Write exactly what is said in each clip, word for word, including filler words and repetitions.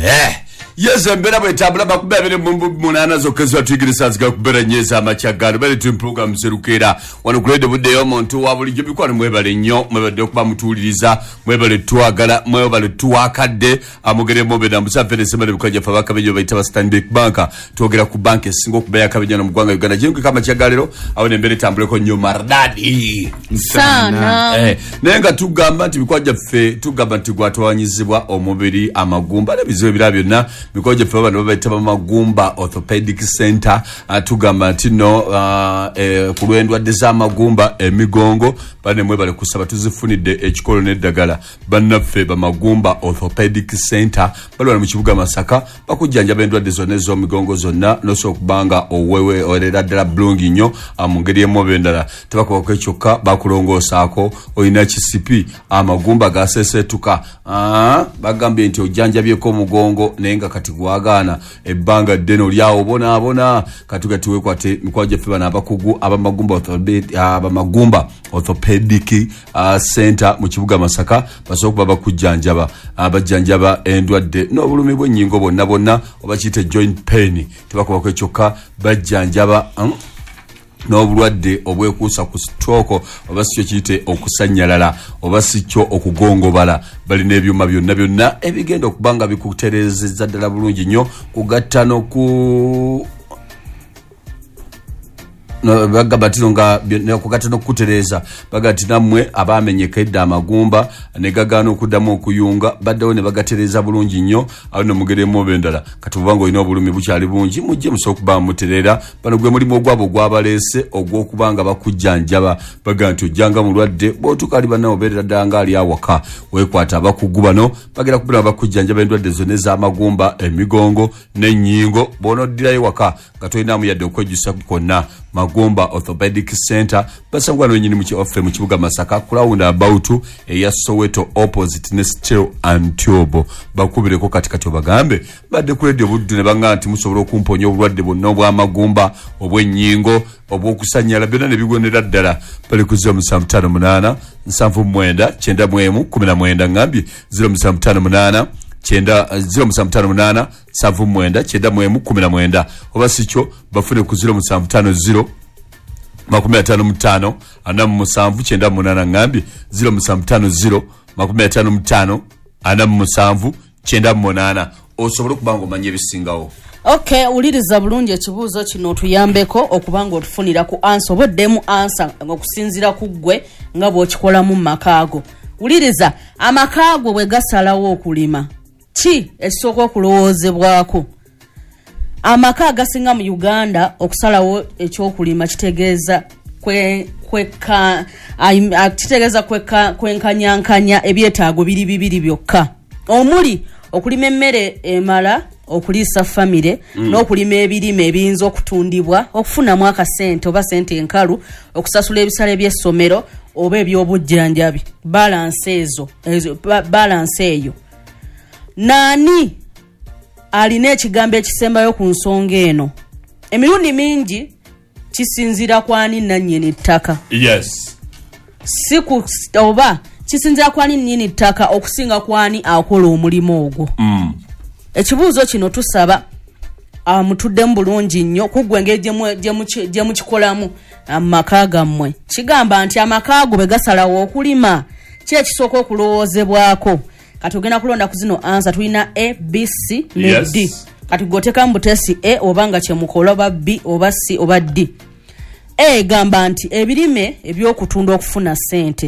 eh yes mbera bwetambula bakubabire mu munana zokezwa twigirisa zika kubera nyeza amachagano bali tu program serukera wano grade budde yo muntu wabulijjo bikwano mwebale nnyo mwebade okuba mutuliriza mwebale twagala mwebale twakadde amugere mobe na musafere semale bikaje fa bakabejo baita Stanbic Bank twogera ku bank esingo kubeya kabejo na mugwanga Uganda jingu kama chagalero awo nembere tambuleko nnyo mardadi sana eh nenga tugamba nti bikwaje ffe tugamba nti gwatwanyizibwa omubiri amagumba nebizo birabyo na bikoje ffe bano baita Magumba Orthopedic Center atugamba nti no uh, eh, kulwendwa deza Magumba emigongo bane mwe bale kusaba tuzifunide ekikolo neddagala bannaffe ba Magumba Orthopedic Center balwana mu kibuga Masaka bakujjanja bendwa dezo nezo migongo zonna noso kubanga owewe orera dala blongi nyo amungeri emobendala tabako kwekyoka bakulongosaako oyina kisipi amagumba gasesetuka ah bagambye nti ojjanja byeko mugongo nenga kati gwagana ebbanga deno lyawo bona bona katuga tuwe kwate mikwaje feba na abakugu aba Magumba Orthopedic aba Magumba Orthopedic uh, Center mu kibuga Masaka basokuba baba kujjanjaba abajjanjaba endwadde no bulumi bw'ennyingo bonna bonna obakite joint pain tebako kwekyoka bajjanjaba um? no bulwadde obwekuusa ku stroke obasicyo kiyite okusanyalala obasicyo okugongobala bali n'ebyuma byonna byonna ebigenda okubanga bikuterezeza ddala bulungi nnyo kugatta noku no bagabatiro nga kugata nokutereza bagati namwe abamenyeka edda amagumba negagano okuddamu okuyunga baddewo ne bagatereza bulungi nnyo awo no mugere mobendala kati bubango ino obulumi bukyali bungi mujje musokuba muterera bano gwe mulimo gwabo gwabalese ogwokubanga bakujjanjaba baganti ojjanga mulwadde botukali banawo berera danga ali awaka wekwata bakugubano bagera kubira bakujjanjaba endwadde zone za Magumba emigongo n'ennyingo bono ddirayo waka gatoyina mu yadde okwejjusa konna Magumba Orthopedic Center basangwa no nyini mu offe mu kibuga Masaka kulawunda about eya Soweto opposite ne Steel and Tube bakubireko katikati obagambe badde ku radio buddu ne banga nti musobola okumponya obulwadde bonna obwa Magumba obw'ennyingo obw'okusanyala byonna ne bigonera ddala bali ku zero seven five eight nsanvu mwenda kyenda mwemu kumi na mwenda ngambye zero seven five eight Chenda zero musamtano munana savu mwenda chenda mwemu kumi na mwenda obasicho bafune ku zero musamtano zero makumi atano mutano ana musamvu chenda munana ngambi zero musamtano zero makumi atano mutano ana musamvu chenda munana osobola kubango manye bisingawo. Okay, uliriza bulungi ekibuuzo kino tuyambeko okubanga otufunira ku answer oboddemu answer okusinzira ku ggwe nga bw'okikola mu makaago. Uliriza amakaago bwe gasalawo okulima ki esooka okulowoozebwako. Amaka agasinga mu Uganda okusalawo ekyokulima kitegeeza kwe kweka kitegeeza kweka kwenkanyankanya ebyetaago biri bibiri byokka omuli okulima emmere emala okuliisa famire mm. n'okulima ebirime ebiyinza okutundibwa okufunamu akasente oba sente enkalu okusasula ebisale by'essomero oba ebyobujjanjabi balance ezo balance eyo. Nani alina ekigambo ekisembayo ku nsonga eno? Emirundi mingi kisinzira kwani nannyini ttaka. Yes. Siku oba kisinzira kwani nannyini ttaka okusinga kwani akola omulimu ogwo. Mm. Ekibuuzo kino tusaba amutuddemu bulungi nnyo kuggwe engeri gye mukikolamu amaka gammwe. Kigamba nti amakaago bwe gasalawo okulima ki ekisooka okulowoozebwako. Kati ogenda kulonda ku zino answer tulina A, B, C ne yes. D. Kati goteka mbutesi A obanga kyemukola oba B oba C oba D. A gamba nti ebirime ebyokutunda okufuna sente.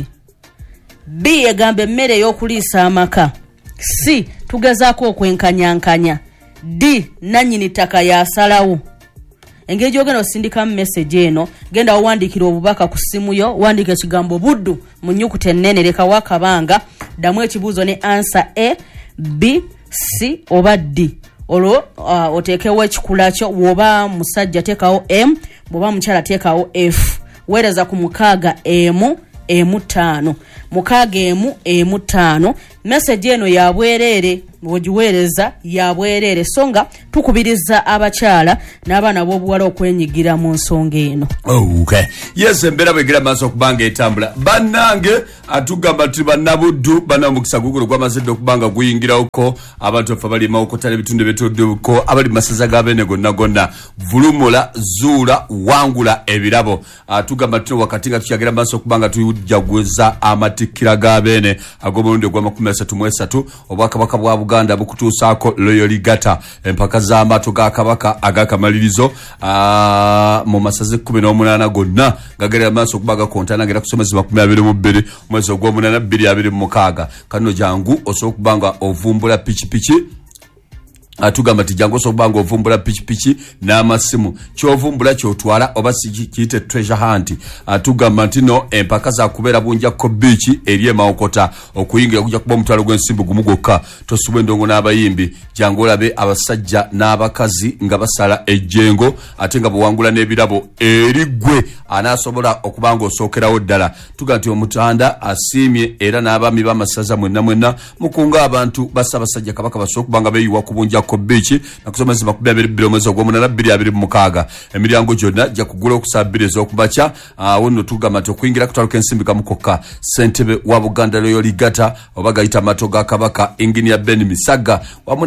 B egamba emmere ey'okuliisa amaka. C tugezaako okwenkanyankanya. D nannyini ttaka yasalawo. Engeri gy'ogenda osindikamu message eno genda owandiikira obubaka ku ssimu yo wandiika ekigambo buddu mu nnyukuta ennene leka wakabanga ddamu ekibuuzo ne answer A, B, C oba D. Olwo uh, oteekewo ekikula kyo bw'oba musajja teekawo M bw'oba mukyala teekawo F. Weereza ku mukaaga emu emu ttaano mukaaga emu emu ttaano. Message eno ya bwereere wogiweereza ya bwerere songa tukubiriza abakyala n'abaana b'obuwala okwenyigira mu nsonga eno. Okay. Yes, mbera bwegira maaso okubanga etambula bannange atugamba tuli bannabuddu bannamukisa gugulu gw'amazidde okubanga guyingirawoko abantu baffe bali mawokotala ebitundu ebituddeko abali masaza g'abeene gonna gonna vulumula zuula wangula ebirabo atugamba tuli wakati nga tukyagira maaso okubanga tujaguza amatikkira g'abeene ag'omulundi gwa makumi asatu mu esatu obwakabaka bwa Buganda bukutuusaako Loyoligata empaka z'amaato ga kabaka ag'akamalirizo mu masaza kumi n'omunaana gonna gagerera maaso okubaga kontana ngera kusomeza makumi abiri mu bbiri mwezi ogw'omunaana bbiri abiri mu mukaaga kano jangu osobola okubanga ovumbula pikipiki atugamba tijangu osobola okubanga ovumbula pikipiki n'amasimu kyovumbula kyotwala oba kiyite treasure hunt atugamba nti no empaka za kubeera bunjakko biiki eri emawokota okuyingira kujja kuba omutwalo gw'ensimbi gumu gwokka tosubwa endongo n'abayimbi jangu olabe abasajja n'abakazi nga basala ejjengo ate nga bwewangula n'ebirabo eri ggwe anaasobola okubanga osookerawo ddala tuga nti omutanda asiimye era n'abaami b'amasaza mwenna mwenna mukunga abantu bassa abasajja kabaka basobola okubanga beeyiwa ku bunjakko Bichi na kusomeza makumi abiri bbiri omwezi ogw'omunaana bbiri abiri mu mukaaga emiryango gyonna gya kugula okusaba bbiri ez'okumakya awo nno tugamba nti okuyingira kutwalo k'ensimbi kamu kokka ssentebe wa Buganda Loyoligata oba gayita amato ga kabaka Engineer Ben Misaga wamu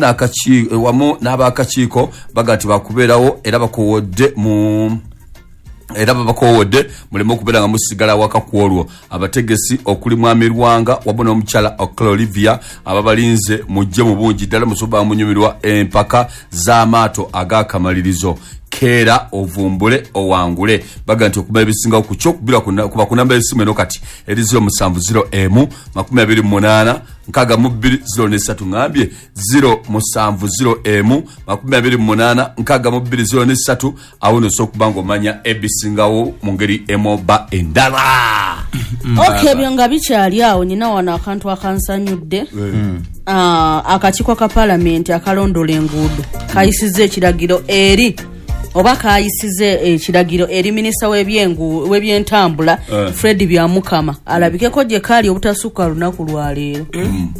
n'abakakiiko baga nti bakubeerawo era bakowodde mu era babakowodde mulimo okubeera nga musigala waka ku olwo abategesi okuli mwami Lwanga wamu n'omukyala Olivia ababalinze mujje mu bungi ddala musobola munyumirwa empaka z'amaato ag'akamalirizo keera ovumbule owangule baga nti okuba ebisingawo ku kyokubira kuba ku namba y'essimu eno kati eri ziro musanvu ziro emu makumi abiri mu munaana nkaaga mu bbiri ziro n'essatu ngambye ziro musanvu ziro emu makumi abiri mu munaana nkaaga mu bbiri ziro n'essatu awo nosobola okuba ng'omanya ebisingawo mu ngeri emoba endala. Okay, ebyo nga bikyali awo nina wano akantu akansanyudde. Akakiiko ka Paalamenti akalondola enguudo kayisizza ekiragiro eri oba kayisize ekiragiro eri minisita w'ebyengu w'ebyentambula uh. Fred Byamukama alabikeko gye kali obutasukka lunaku lwa leero. Mm.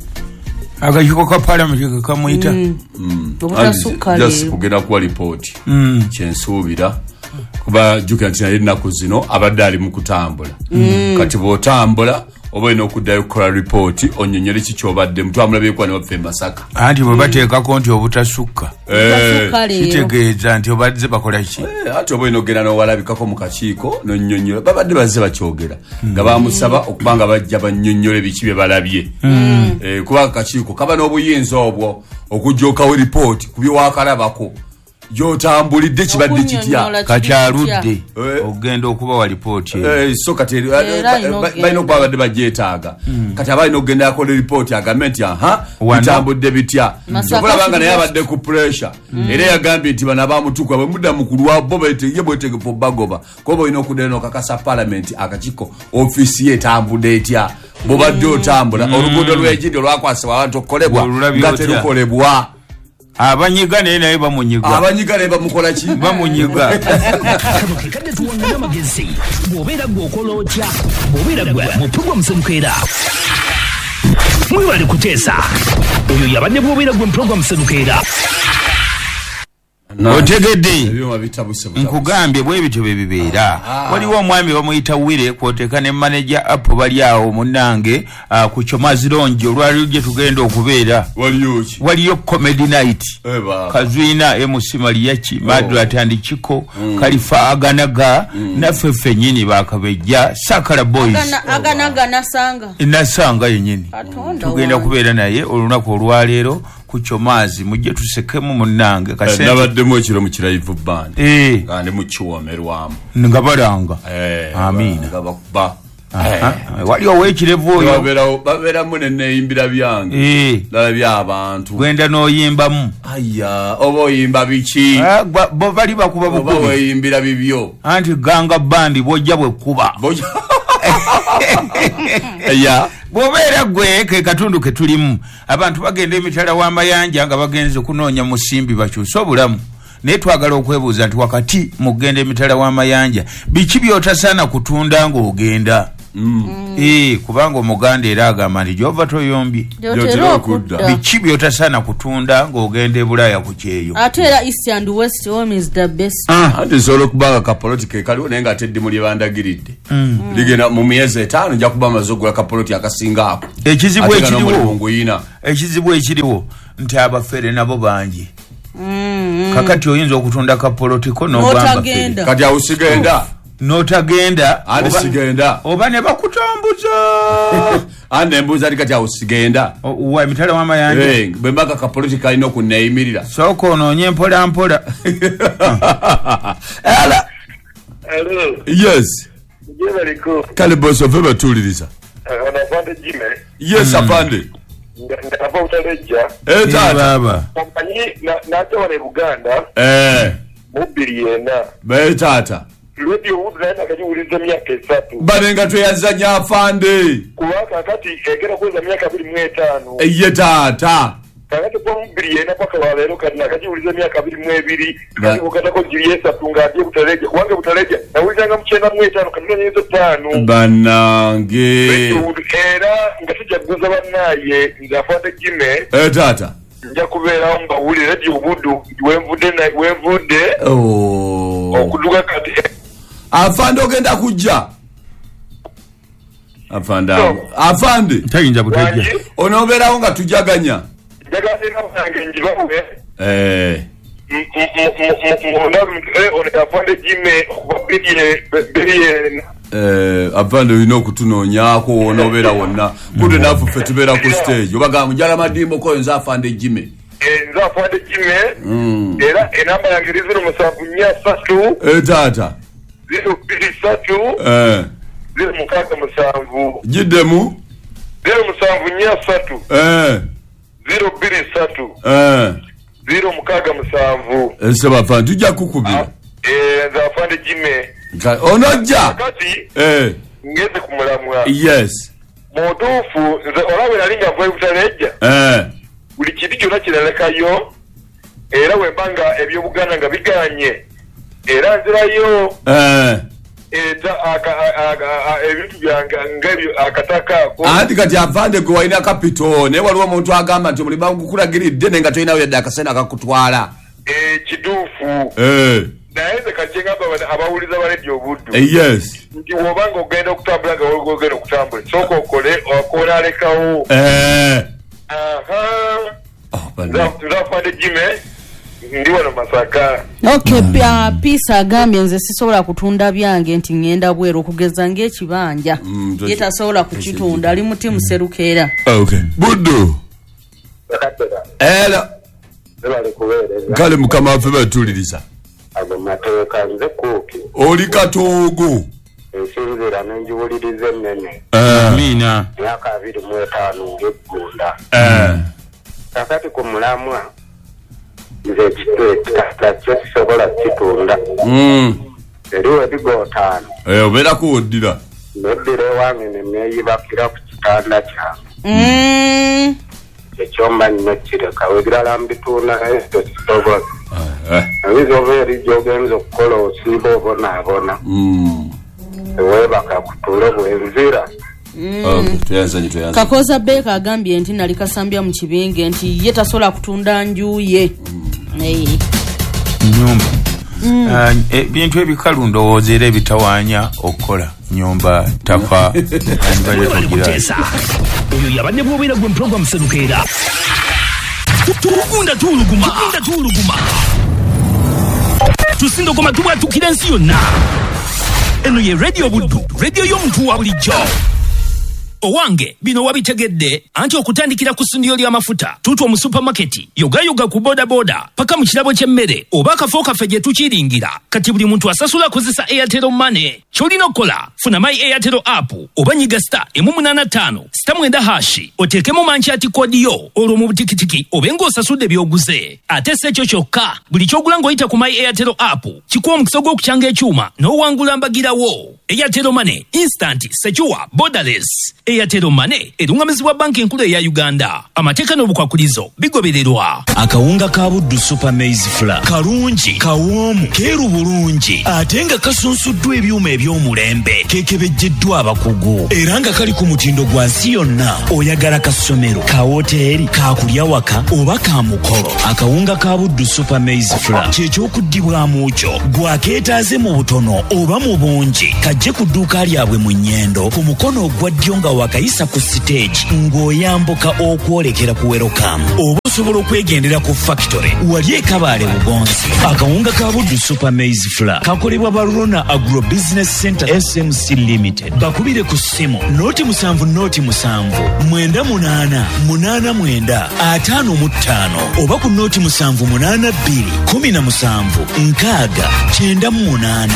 Akakiiko ka Paalamenti kamuyita obutasukka leero just kugenda kuwa lipooti kyensuubira kuba jjukira nti naye ennaku zino abadde ali mu kutambula kati bw'otambula oba olina okuddayo okukola ripooti onnyonnyole ki ky'obadde mutwamula byekuba ne baffe e Masaka anti bwe bateekako nti obutasukka kitegeeza nti obadde bakola ki ate oba olina okugenda n'owalabikako mu kakiiko n'onnyonnyola babadde bazze bakyogera nga bamusaba okuba nga bajja bannyonnyole biki bye balabye kuba akakiiko kaba n'obuyinza obwo okujjookawo ripooti ku byewakalabako gyotambulidde kibadde kitya kakyaludde ogenda okuba wa lipooti eh so kati balina okuba badde bagyetaaga kati abalina okugenda yakola ripooti agambe nti aha bitambudde bitya okulabanga naye abadde ku pressure era yagambye nti bano abamutuka bwe mudda mu kulwa bo ye bwetegefu bagoba kuba olina okuddayo n'okakasa Paalamenti akakiiko ofiisi ye etambudde etya bw'obadde otambula oluguudo lw'egindi olwakwasibwa abantu okukolebwa nga terukolebwa abanyiga naye naye bamunyiga abanyiga naye bamukola ki bamunyiga kade tuwanga amagezi bw'obeera gw'okola otya bw'obeera gwe mu program Senukeera mwebale kuteesa oyo yabadde bw'obeera gwe mu program Senukeera otegedde nkugambye bwe bityo bye bibeera waliwo omwami bamuyita Wire kwoteka ne manager app bali awo munnange ku Kyomazirungi olwali gye tugenda okubeera waliyo comedy night Kazwina M C Mariachi Madra Tandikiko Kalifa Aganaga naffe ffennyini bakabejja Sakala Boys Aganaga nasanga nasanga yennyini tugenda kubeera naye olunaku olwaleero ku Kyomazi mujje tusekemu munnange kasente nabaddemu ekiro mu live band eh kandi mu kiwomerwamu nga balanga eh amina nga bakuba wali owekirevu oyo babera babera mune neyimbira byange eh dala by'abantu gwenda n'oyimbamu aya oba oyimba biki bo bali bakuba bukubi oba oyimbira bibyo anti ganga bandi bojja bwe kuba ya bw'obeera gwe ke katundu ke tulimu abantu bagenda emitala w'amayanja nga bagenze kunoonya musimbi bakyusa obulamu naye twagala okwebuuza nti wakati mu kugenda emitala w'amayanja biki by'otasaana kutunda ng'ogenda mm. eh kubanga omuganda era agamba nti jova toyombye Jotero okudda. Biki byotasana kutunda ng'ogende Bulaya ku kyeyo. Ate era East and West home is the best. Ah, ati solo kubanga ka politike kaliwo naye nga teddi muli bandagiridde. Mm. Ligena mu myezi etaano nja kuba mazogula ka politike akasinga ako. Ekizibu ekiriwo. Ekizibu ekiriwo nti abafere nabo bangi. Mm. Kakati oyinza okutunda ka politiko no bamba. Kati awusigenda. Notagenda andi sigenda oba ne bakutambuza ande mbuza ali kati awusigenda wa mitala mama yanje eh bembaka ka political ino kuneyimirira soko ononye mpola mpola ala hello yes jeba liko kale boss of ever tuliriza ana fande jime yes apande ndapa utaleja eh tata kompanyi na nato wane Uganda eh mubiri yena be tata radio udana kajiuliza miaka esatu barenga tweyazanya afande kuwaka kati egera kweza miaka abiri mu etaano eye tata kakati kwa mubiri yena paka walero kadina kajiuliza miaka abiri mu ebiri kati ukata ko jiyesa tungaje butaleja wange butaleja na ulizanga mchenda mu etaano kadina nyezo tano banange era ngatujja kuza banaye ndafande jime eh tata nja kubeera mba wuli radio budu wenvude na wenvude oh okuduka kati afande ogenda kujja afande no. afande tayinja butajja onoberawo nga tujaganya jagase na nange njibawe eh on afande jime okubabiriye biriye eh afande ino okutunoonyako onobera wonna kude nafu fe tubera ku stage obaga mujala madimbo ko nza afande jime eh nza afande jime era enamba yange riziro musanvu nya satu eh tata zero biri satu eh zero mukaga musanvu jiddemu zero musanvu nya satu eh zero biri satu eh zero mukaga musanvu ese bafande tujja kukubira eh nza afande jime onojja kati eh ngeze kumulamwa yes modufu nze olawe nalinga mvuye butaleja eh buli kintu kyonna kiralekayo era wembanga ebyobuganda nga biganye era nzirayo eh eta ebintu byange ngabyo akataka ako andi kati afande gwe walina kapito ne waliwo omuntu agamba nti muliba gukulagiridde nenga tolinawo yadde akasena akakutwala eh kiduufu eh naye nze kajenga abawuliza baledde obuddu yes nti wobanga ogenda okutambula nga ogenda okutambula sooka okole okola alekawo eh aha nzafande jime ndi wano Masaka okay pia pisa agambye nze sisobola kutunda byange nti ngenda bwero okugeza ng'ekibanja yeta sobola kukitunda ali muti muserukera okay buddu ela kale mukama waffe batuliriza agomateka nze kuki oli katoogo esinzira nenjiwuliriza ennene amina myaka abiri mu etaano ng'eggunda kakati ku mulamwa nze ekitwekitata kyekisobola kitunda eriwo ebigotaano obeera kuwoddira noddira ewange nemyeyibakira ku kitanda kyange ekyomba nnyo kireka ebirala mbituuna naye tekisobola abiza oba eri gyogenza okukola osiiba obonaabona ewebaka kutule bwenzira Kakoza Beka agambye nti nali kasambya mu kibinge nti ye tasobola kutunda njuye nyumba ebintu ebikalu ndowooza era ebitawaanya okukola nyumba tafa oyo yabadde bw'obeera gwe program Serukeera tukunda tuuluguma tukunda tuuluguma tusindogoma tubwatukira ensi yonna eno ye radio buddu radio y'omuntu wa bulijjo owange bino wabitegedde anti okutandikira ku sundiyo ly'amafuta tutwa mu supermarket yoga yoga ku boda boda paka mu kirabo ky'emmere oba akafo kaffe gye tukiringira kati buli muntu asasula kozesa Airtel Money kyolina okukola funa my Airtel app oba nyiga star emu munaana ttaano sita mwenda hashi oteekemu manchati kodi yo olwo mu butikitiki obenga osasudde byoguze ate si ekyo kyokka buli kyogula ng'oyita ku my Airtel app kikuwa omukisa gw'okukyanga ekyuma n'owangula mbagirawo Airtel Money instant secure borderless Airtel Money erungamizibwa banki enkulu eya Uganda. Amateeka n'obukwakulizo bigobererwa. Akawunga ka Buddu Super Maize Flour kalungi, kawoomu, keeru bulungi, ate nga kasunsuddwa ebyuma eby'omulembe, keekebejjeddwa abakugu, era nga kali ku mutindo gwa nsi yonna. Oyagala ka ssomero, ka woteeri, ka kulya waka oba ka mukolo. Akawunga ka Buddu Super Maize Flour ky'ekyokuddibwamu kyo, gwakeetaaze mu butono oba mu bungi, kajje ku dduuka lyabwe mu Nnyendo ku mukono ogwa ddyo nga wakayisa ku siteegi ng'oyambuka okwolekera ku Welcome, oba osobola okwegendera ku factory wali e Kabaale Bugonzi. Akawunga ka Buddu Super Maize Flour kakolebwa ba Rona Agro Business Center S M C Limited. Bakubire ku ssimu noti musanvu noti musanvu mwenda munaana munaana mwenda ataano mu ttaano oba ku noti musanvu munaana bbiri kumi na musanvu nkaaga kyenda mu munaana.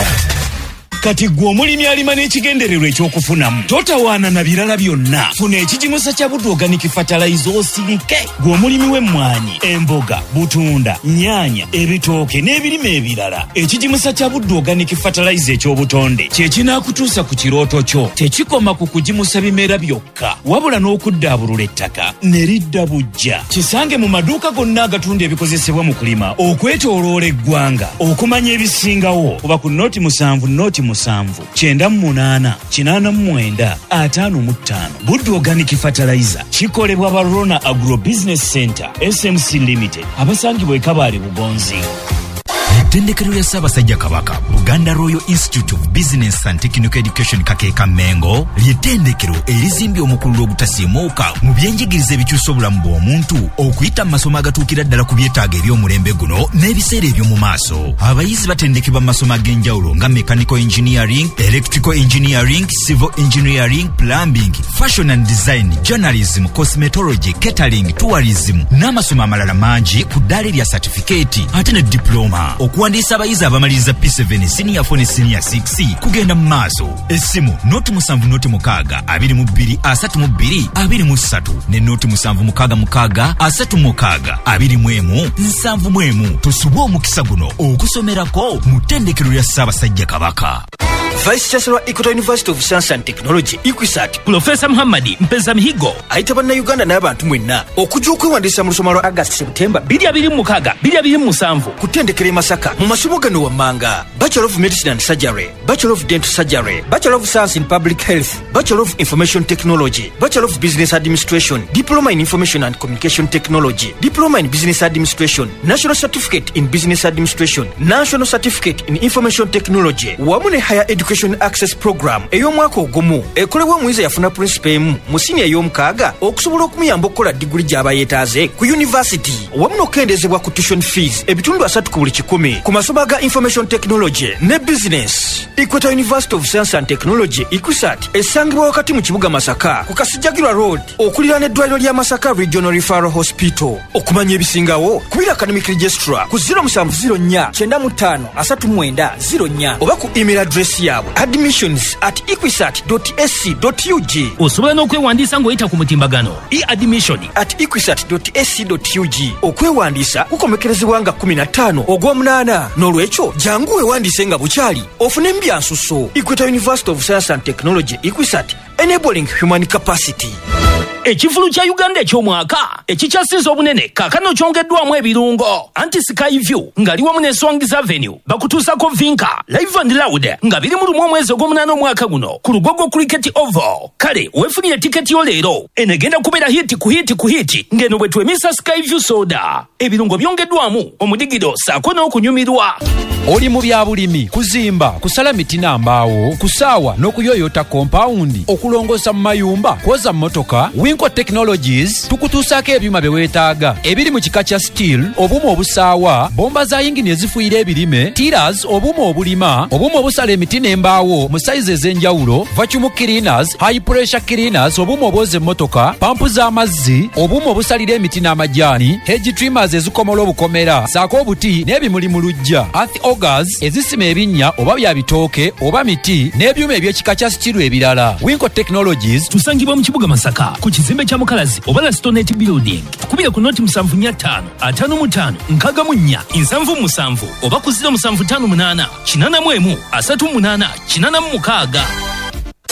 Kati gwe omulimi alima n'ekigendererwa ekyokufunamu totawaana na birala byonna. Funa ekigimusa kya Buddu Organic Fertilizer osirike. Gwe omulimi w'emmwanyi, emboga, butunda, nnyaanya, ebitooke n'ebirime ebirala. Ekigimusa kya Buddu Organic Fertilizer eky'obutonde kye kinaakutuusa ku kirooto kyo. Tekikoma ku kugimusa bimera byokka, wabula n'okuddaabulula ettaka ne lidda bujja. Kisange mu maduuka gonna agatunda ebikozesebwa mu kulima okwetooloola eggwanga. Okumanya ebisingawo oba ku noti musanvu noti musanvu kyenda mu munaana kinaana mu mwenda ataano mu ttaano. Buddu Organic Fertilizer kikolebwa ba Rona Agro Business Center S M C Limited abasangibwa e Kabaale Bugonzi. Ettendekero lya Ssaabasajja Kabaka Buganda Royal Institute of Business and Technical Education Kakeeka Mengo ly'ettendekero erizimbye omukulu ogutasiimuuka mu byenjigiriza ebikyusa obulamu bw'omuntu okuyita mu masomo agatuukira ddala ku byetaago eby'omulembe guno n'ebiseera eby'omu maaso. Abayizi batendekebwa mu masomo ag'enjawulo nga Mechanical Engineering, Electrical Engineering, Civil Engineering, Plumbing, Fashion and Design, Journalism, Cosmetology, Catering, Tourism n'amasomo amalala mangi ku ddaala erya certificate ate ne diploma. Okuwandiisa abayizi abamaliriza P seven senior four ne senior six kugenda mu maaso. Essimu noti musanvu noti mukaaga abiri mu bbiri asatu mu bbiri abiri mu ssatu ne noti musanvu mukaaga mukaaga asatu mu mukaaga abiri mu emu nsanvu mu emu. Tusubwe omukisa guno okusomerako mu ttendekero lya Ssaabasajja Kabaka. Vice Chancellor Equator University of Science and Technology Equisat Professor Muhammad Mpeza Mihigo ayita bannayuganda n'abantu mwenna okujja okwewandiisa mu lusoma lwa August September bbiri abiri mu mukaaga bbiri abiri mu musanvu ku ttendekero e Masaka mu masomo gano wammanga: Bachelor of Medicine and Surgery, Bachelor of Dental Surgery, Bachelor of Science in Public Health, Bachelor of Information Technology, Bachelor of Business Administration, Diploma in Information and Communication Technology, Diploma in Business Administration, National Certificate in Business Administration, National Certificate in Information Technology wamu ne Higher Education Access Program ey'omwaka ogumu ekolebwa omuyizi yafuna principal emu mu senior ey'omukaaga okusobola okumuyamba okukola diguli gy'aba yeetaaze ku university wamu n'okukendezebwa ku tuition fees ebitundu asatu ku buli kikumi ku masomo aga Information Technology ne Business. Equator University of Science and Technology Equisat esangibwa wakati mu kibuga Masaka ku Kasijjagirwa Road okuliraana eddwaliro lya Masaka Regional Referral Hospital. Okumanya ebisingawo kubira Academic Registrar ku zero seven zero nnya kyenda mu ttaano asatu mu mwenda zero nnya oba ku email address yaabwe admissions at equisat dot a c dot u g. Osobola n'okwewandiisa ng'oyita ku mutimbagano e-admission at equisat dot a c dot u g. Okwewandiisa kukomekerezebwa nga kumi na ttaano ogw'omunaana. N'olwekyo jangu weewandiise nga bukyali ofune embyansuso. Equator University of Science and Technology Equisat, enabling human capacity. Ekifulu kya Uganda eky'omwaka ekikyasinze obunene kaakano kyongeddwamu ebirungo. Anti Skyview ng'ali wamu ne Swangiza Avenue bakutuusako Vinka Live and Loud nga biri mu lumu omwezi ogw'omunaana omwaka guno ku Lugogo Cricket Oval. Kale weefunire tiketi yo leero enegenda kubeera hiti ku hiti ku hiti ng'eno bwe twemisa Skyview soda. Ebirungo byongeddwamu omudigido saako n'okunyumirwa. Oli mu byabulimi, kuzimba, kusala miti n'ambaawo, kusaawa n'okuyoyota kompawundi, okulongoosa mu mayumba, kwoza mmotoka, Winco Technologies tukutuusaako ebyuma bye weetaaga ebiri mu kika kya steel, obuuma obusaawa, bomba za yingini ezifuuyira ebirime, tiras, obuuma obulima, obuuma obusala emiti n'embaawo mu sayizi ez'enjawulo, vacuum cleaners, high pressure cleaners, obuuma obwoza emmotoka, pampu z'amazzi, obuuma obusalira emiti n'amajaani, hedge trimmers ezikomola obukomera, saako obuti n'ebimuli mu luggya, earth augers ezisima ebinnya oba bya bitooke oba miti n'ebyuma eby'ekika kya steel ebirala. Winco Technologies tusangibwa mu kibuga Masaka ku kizimbe kya Mukalazi oba la Stonette Building. Tukubira ku noti musanvu nnya ttaano ataano mu ttaano nkaaga mu nnya nsanvu musanvu oba ku ziro musanvu ttaano munaana kinaana mu emu asatu munaana kinaana mu mukaaga.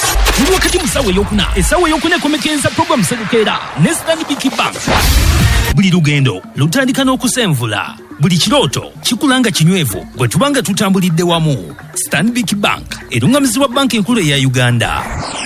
tuli wakati musawe yokuna esawe yokuna komekenza program Serukera ne Stanbic Bank. Buli lugendo lutandika n'okusenvula, buli kiroto kikulanga kinywevu bwe tubanga tutambulidde wamu. Stanbic Bank erungamizibwa banki enkulu ya Uganda.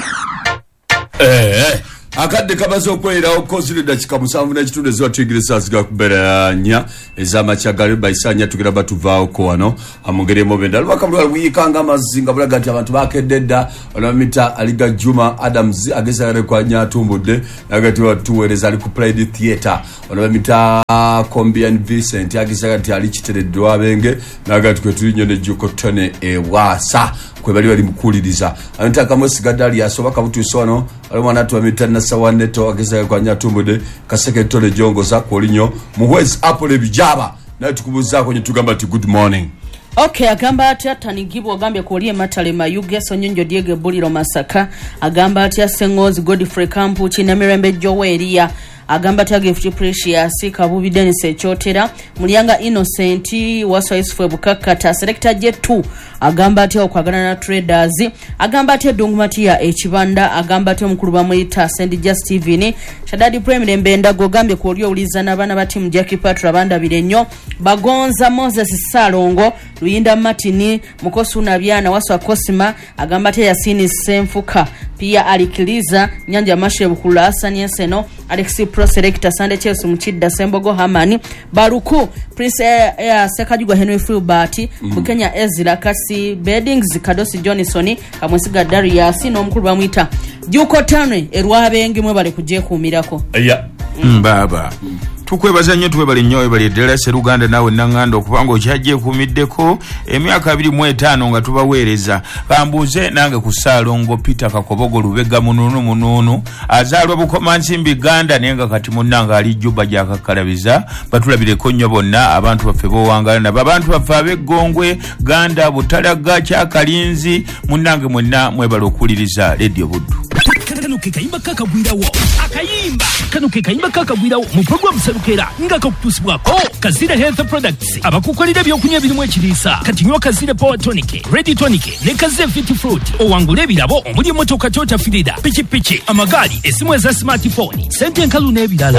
Eh, akadde kabazo okwerawo kozile dakika musanvu n'ekitundu eziwatuigiriza ziga kuberanya ez'amakyagalo bayisanya tugera batuvaawo ko wano amugeremo benda lwakabulwa lwiyikanga amazinga bulaga nti abantu bakedde dda olwamita aliga Juma Adams agezagale kwa Nyatumbudde nagati watuweereza ali ku Pride Theatre olwamita Combian Vincent agezagale nti ali kitereddwa abenge nagati kwe tulinyo ne Juko Tone Ewasa kwe bali bali mukuliriza anataka mwesi gadali yasoba kabutuso wano alimwana atu wamita na sawaneto agezagale kwa Nyatumbudde kaseke tole jongo za kolinyo muwezi apole bijaba na tukubuza kwenye tugamba ti good morning. Okay, agamba ati atanigibu agambye kuolie matale mayuge Sonyonjo Diege Buliro Masaka agamba ati Sengozi Godfrey Kampu Chinemirembe Joweria agamba ati Gift Precious Kabubi Denise Chotera Mulianga Innocent Waswaisfwe Bukakata Selector Jetu agamba ati okwagana na traders agamba ati Dongumati ya Echibanda agamba ati omukulu bamuyita Saint Just Steven Shadadi Premier Mbenda gogambye kuolio uliza n'abana ba team Jackie Patra banda birenyo Bagonza Moses Salongo Luyinda Martini Mukosu Nabyana Waswa Kosima agamba ati Yasini Semfuka pia alikiliza Nyanja Mashe Bukulu Hassan Yeseno Alexi Pro Selector Sande Chelsea Mchida Sembogo Hamani Baruku Prince ya Sekajugwa Henry Filbert mm. Kenya Ezra Kasi Beddings Kadosi Johnson Kamwesiga Darius no mukulu bamwita Juko Tane erwabengi mwe bale kuje kumirako yeah. mm. Baba mm. tukwebaza nnyo twebale nnyo ebali eddala Seruganda nawe nanganda okubanga okyajje kumiddeko emyaka abiri mu etaano nga tubaweereza bambuuze nange ku Ssaalongo Peter Kakobogo Lubega mununu mununu azaalwa Bukomansimbi Ganda naye nga kati munnanga ali Juba gyakakalabiza batulabireko nnyo bonna abantu baffe b'owangala nabo abantu baffe ab'Eggongwe Ganda Butalaga Kyakalinzi munnange mwenna mwebale okuwuliriza Radio Buddu. Kano ke kayimba kakagwirawo akayimba kano ke kayimba kakagwirawo mu program Serukera nga kakutusibwako Kazira Health Products abakukolera ebyokunywa birimu ekiriisa kati nywa Kazira Power Tonic Ready Tonic ne Kazira Fit Fruit owangula ebirabo omuli emmotoka Toyota Fielder pikipiki amagaali esimu eza smartphone sente enkalu n'ebirala.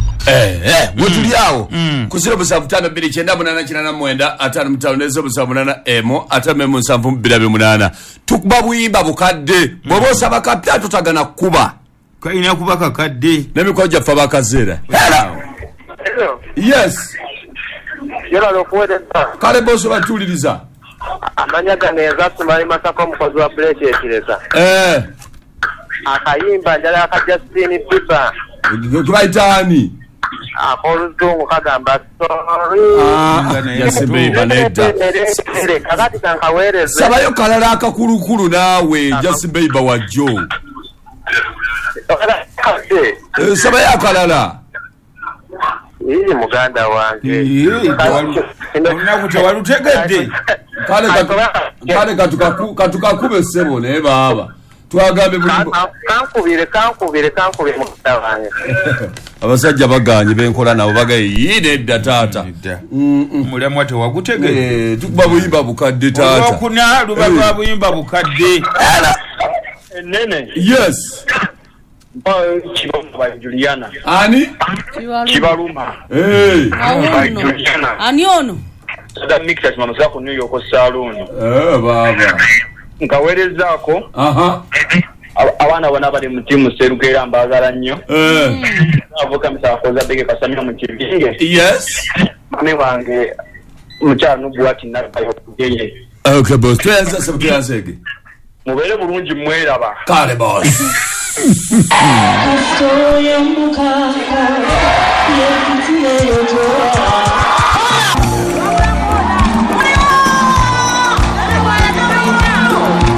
Eh eh mutuli awo kuzira busavu tano biri kyenda munana kinana mwenda atano mutaano nezo busavu munana emo atame mu nsanvu birabe munana tukuba buyimba bukadde bobosa bakapita tutagana kuba kaina kuba kakadde nemikoja fa bakazera hello hello yes yala lokwede kale boso batuliriza amanya ganeza tumali masako mukozi wa blake ekireza eh akayimba njala ka Justin Bieber kubaitani akoluzungu kagamba sorry ah yasebe baneda kakati kankawereze sabayo kalala akakulukulu nawe Justin Bieber wa Joe eh sabayo kalala iyi muganda wange unakuta walutegedde kale kale katukaku katukakube sebo ne baba twagambe bulimbo kankubire kankubire kankubire muganda wange abasajja baganye benkola nabo bagaye yine datata muliamwa te wagutegedde eh tukuba buyimba bukadde tata okuna lubaba buyimba bukadde nene yes oh Chibaluma Juliana ani Chibaluma eh Juliana ani ono sada mixers manoza ku New York Saloon eh baba nkawerezaako aha abana bana bali mu timu Serukera mbagala nnyo eh avoka msakoza bege kasamya mu kibinge yes mame wange mukyano bwati nayo kugeye okay boss twenza sabutyanzege mubere bulungi mweraba kale boss Soy un muka, y el